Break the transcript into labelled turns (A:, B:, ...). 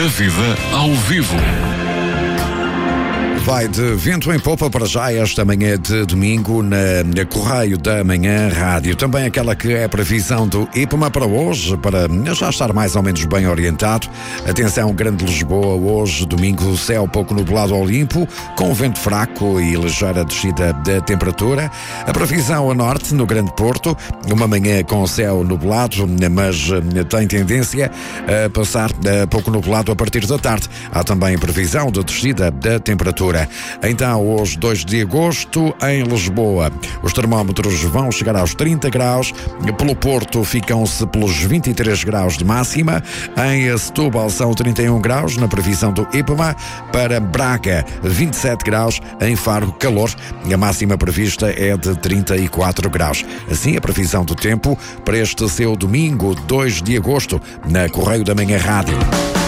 A: vida ao vivo.
B: Vai de vento em popa para já esta manhã de domingo na Correio da Manhã Rádio. Também aquela que é a previsão do IPMA para hoje, para já estar mais ou menos bem orientado. Atenção, Grande Lisboa, hoje, domingo, céu pouco nublado ao limpo, com vento fraco e ligeira descida da temperatura. A previsão a norte, no Grande Porto, uma manhã com céu nublado, mas tem tendência a passar pouco nublado a partir da tarde. Há também previsão de descida da temperatura. Então, hoje, 2 de agosto, em Lisboa, os termómetros vão chegar aos 30 graus, pelo Porto ficam-se pelos 23 graus de máxima, em Setúbal são 31 graus, na previsão do IPMA, para Braga, 27 graus, em Faro, calor, a máxima prevista é de 34 graus. Assim, a previsão do tempo para este seu domingo, 2 de agosto, na Correio da Manhã Rádio.